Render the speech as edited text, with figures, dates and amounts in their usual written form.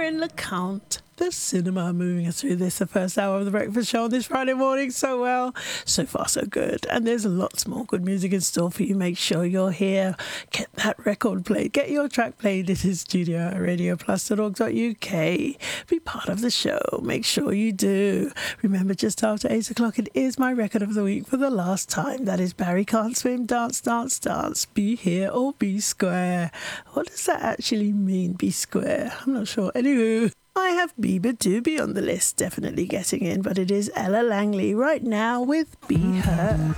in LeCount, the cinema, moving us through the first hour of the breakfast show on this Friday morning so well. So far, so good. And there's lots more good music in store for you. Make sure you're here. Get that record played. Get your track played. It is studio at radioplus.org.uk. Be part of the show. Make sure you do. Remember, just after 8 o'clock, it is my record of the week for the last time. That is Barry Can't Swim, Dance, Dance, Dance. Be here or be square. What does that actually mean, be square? I'm not sure. Anywho, I have Bieber Doobie on the list, definitely getting in, but it is Ella Langley right now with Be Her.